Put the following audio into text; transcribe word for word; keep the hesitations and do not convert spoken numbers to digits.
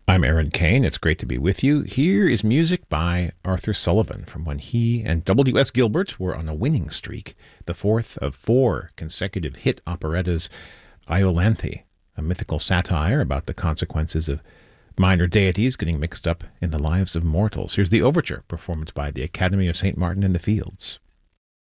I'm Aaron Kane. It's great to be with you. Here is music by Arthur Sullivan from when he and W S Gilbert were on a winning streak, the fourth of four consecutive hit operettas, Iolanthe, a mythical satire about the consequences of minor deities getting mixed up in the lives of mortals. Here's the overture performed by the Academy of Saint Martin in the Fields.